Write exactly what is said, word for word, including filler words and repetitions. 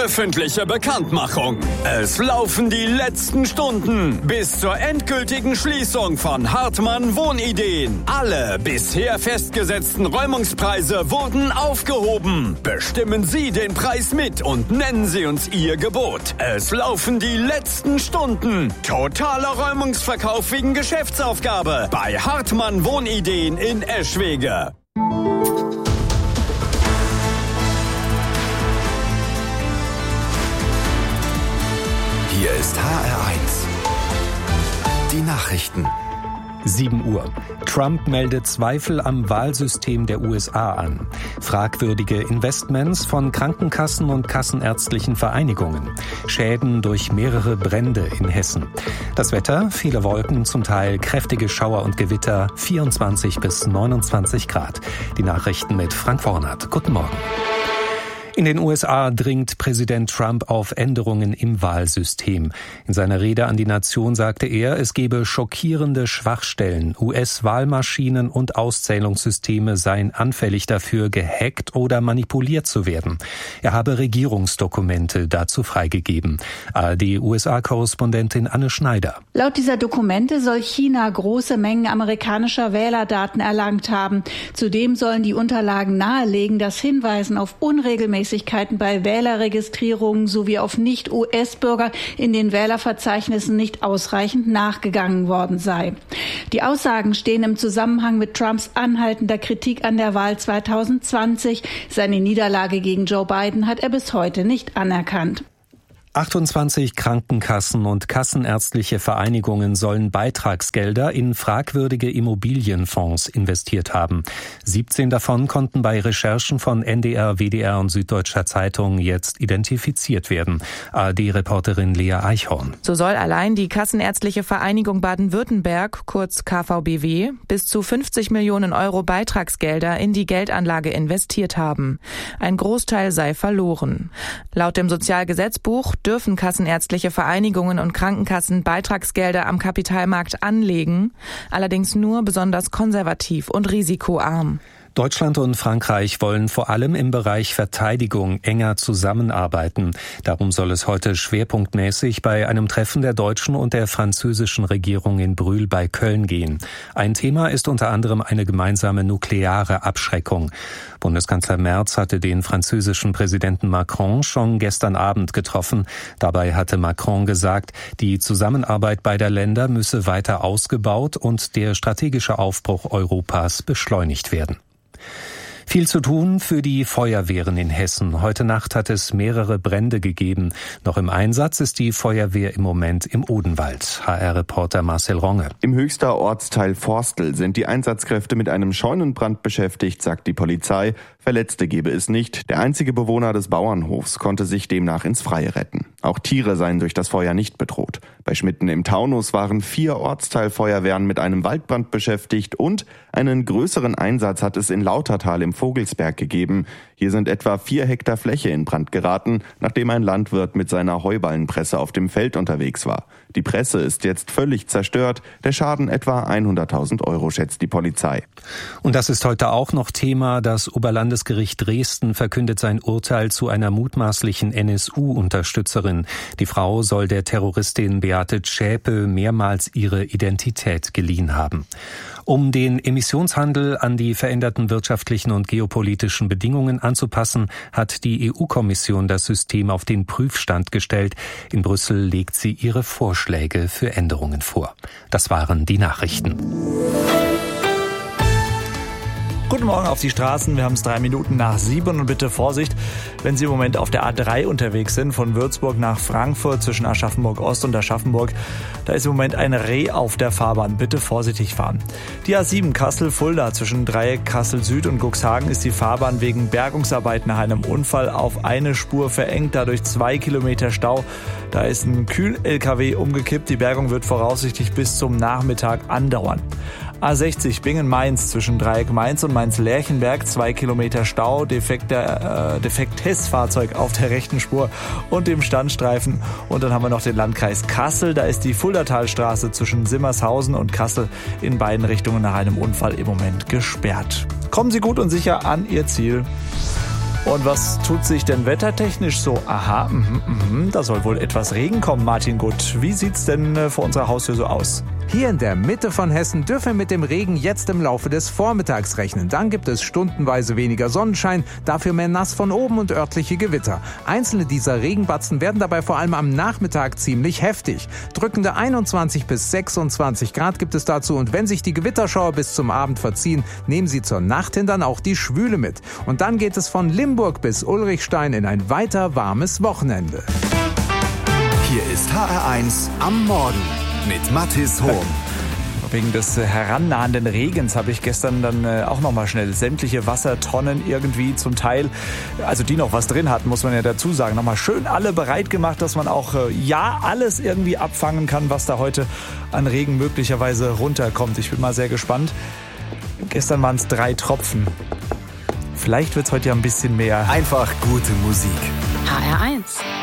Öffentliche Bekanntmachung. Es laufen die letzten Stunden bis zur endgültigen Schließung von Hartmann Wohnideen. Alle bisher festgesetzten Räumungspreise wurden aufgehoben. Bestimmen Sie den Preis mit und nennen Sie uns Ihr Gebot. Es laufen die letzten Stunden. Totaler Räumungsverkauf wegen Geschäftsaufgabe bei Hartmann Wohnideen in Eschwege. Hier ist H R eins. Die Nachrichten. sieben Uhr. Trump meldet Zweifel am Wahlsystem der U S A an. Fragwürdige Investments von Krankenkassen und kassenärztlichen Vereinigungen. Schäden durch mehrere Brände in Hessen. Das Wetter, viele Wolken, zum Teil kräftige Schauer und Gewitter, vierundzwanzig bis neunundzwanzig Grad. Die Nachrichten mit Frank Wornert. Guten Morgen. In den U S A dringt Präsident Trump auf Änderungen im Wahlsystem. In seiner Rede an die Nation sagte er, es gebe schockierende Schwachstellen. U S-Wahlmaschinen und Auszählungssysteme seien anfällig dafür, gehackt oder manipuliert zu werden. Er habe Regierungsdokumente dazu freigegeben. A R D-U S A-Korrespondentin Anne Schneider. Laut dieser Dokumente soll China große Mengen amerikanischer Wählerdaten erlangt haben. Zudem sollen die Unterlagen nahelegen, dass Hinweisen auf Unregelmäßigkeiten bei Wählerregistrierungen sowie auf Nicht-U S-Bürger in den Wählerverzeichnissen nicht ausreichend nachgegangen worden sei. Die Aussagen stehen im Zusammenhang mit Trumps anhaltender Kritik an der Wahl zweitausendzwanzig. Seine Niederlage gegen Joe Biden hat er bis heute nicht anerkannt. achtundzwanzig Krankenkassen und kassenärztliche Vereinigungen sollen Beitragsgelder in fragwürdige Immobilienfonds investiert haben. siebzehn davon konnten bei Recherchen von N D R, W D R und Süddeutscher Zeitung jetzt identifiziert werden. A R D-Reporterin Lea Eichhorn. So soll allein die Kassenärztliche Vereinigung Baden-Württemberg, kurz K V B W, bis zu fünfzig Millionen Euro Beitragsgelder in die Geldanlage investiert haben. Ein Großteil sei verloren. Laut dem Sozialgesetzbuch dürfen kassenärztliche Vereinigungen und Krankenkassen Beitragsgelder am Kapitalmarkt anlegen, allerdings nur besonders konservativ und risikoarm. Deutschland und Frankreich wollen vor allem im Bereich Verteidigung enger zusammenarbeiten. Darum soll es heute schwerpunktmäßig bei einem Treffen der deutschen und der französischen Regierung in Brühl bei Köln gehen. Ein Thema ist unter anderem eine gemeinsame nukleare Abschreckung. Bundeskanzler Merz hatte den französischen Präsidenten Macron schon gestern Abend getroffen. Dabei hatte Macron gesagt, die Zusammenarbeit beider Länder müsse weiter ausgebaut und der strategische Aufbruch Europas beschleunigt werden. Viel zu tun für die Feuerwehren in Hessen. Heute Nacht hat es mehrere Brände gegeben. Noch im Einsatz ist die Feuerwehr im Moment im Odenwald. H R-Reporter Marcel Ronge. Im Höchster Ortsteil Forstel sind die Einsatzkräfte mit einem Scheunenbrand beschäftigt, sagt die Polizei. Verletzte gebe es nicht. Der einzige Bewohner des Bauernhofs konnte sich demnach ins Freie retten. Auch Tiere seien durch das Feuer nicht bedroht. Bei Schmitten im Taunus waren vier Ortsteilfeuerwehren mit einem Waldbrand beschäftigt und einen größeren Einsatz hat es in Lautertal im Vogelsberg gegeben. Hier sind etwa vier Hektar Fläche in Brand geraten, nachdem ein Landwirt mit seiner Heuballenpresse auf dem Feld unterwegs war. Die Presse ist jetzt völlig zerstört. Der Schaden etwa hunderttausend Euro, schätzt die Polizei. Und das ist heute auch noch Thema. Das Oberlandesgericht Dresden verkündet sein Urteil zu einer mutmaßlichen N S U-Unterstützerin. Die Frau soll der Terroristin Beate Zschäpe mehrmals ihre Identität geliehen haben. Um den Emissionshandel an die veränderten wirtschaftlichen und geopolitischen Bedingungen anzupassen, hat die E U-Kommission das System auf den Prüfstand gestellt. In Brüssel legt sie ihre Vorschläge für Änderungen vor. Das waren die Nachrichten. Guten Morgen auf die Straßen. Wir haben es drei Minuten nach sieben und bitte Vorsicht, wenn Sie im Moment auf der A drei unterwegs sind, von Würzburg nach Frankfurt zwischen Aschaffenburg Ost und Aschaffenburg. Da ist im Moment ein Reh auf der Fahrbahn. Bitte vorsichtig fahren. Die A sieben Kassel-Fulda zwischen Dreieck Kassel Süd und Cuxhagen ist die Fahrbahn wegen Bergungsarbeit nach einem Unfall auf eine Spur verengt, dadurch zwei Kilometer Stau. Da ist ein Kühl-L K W umgekippt. Die Bergung wird voraussichtlich bis zum Nachmittag andauern. A sechzig Bingen-Mainz zwischen Dreieck Mainz und Mainz-Lerchenberg, zwei Kilometer Stau, defekter, äh, defektes Fahrzeug auf der rechten Spur und dem Standstreifen. Und dann haben wir noch den Landkreis Kassel, da ist die Fuldatalstraße zwischen Simmershausen und Kassel in beiden Richtungen nach einem Unfall im Moment gesperrt. Kommen Sie gut und sicher an Ihr Ziel. Und was tut sich denn wettertechnisch so? Aha, mh, mh, da soll wohl etwas Regen kommen, Martin Gutt. Wie sieht's denn äh, vor unserer Haustür so aus? Hier in der Mitte von Hessen dürfen wir mit dem Regen jetzt im Laufe des Vormittags rechnen. Dann gibt es stundenweise weniger Sonnenschein, dafür mehr Nass von oben und örtliche Gewitter. Einzelne dieser Regenbatzen werden dabei vor allem am Nachmittag ziemlich heftig. Drückende einundzwanzig bis sechsundzwanzig Grad gibt es dazu, und wenn sich die Gewitterschauer bis zum Abend verziehen, nehmen sie zur Nacht hin dann auch die Schwüle mit. Und dann geht es von Limburg bis Ulrichstein in ein weiter warmes Wochenende. Hier ist H R eins am Morgen mit Mathis Hohm. Wegen des herannahenden Regens habe ich gestern dann auch noch mal schnell sämtliche Wassertonnen irgendwie zum Teil, also die noch was drin hatten, muss man ja dazu sagen, noch mal schön alle bereit gemacht, dass man auch ja alles irgendwie abfangen kann, was da heute an Regen möglicherweise runterkommt. Ich bin mal sehr gespannt. Gestern waren es drei Tropfen. Vielleicht wird es heute ja ein bisschen mehr. Einfach gute Musik. H R eins.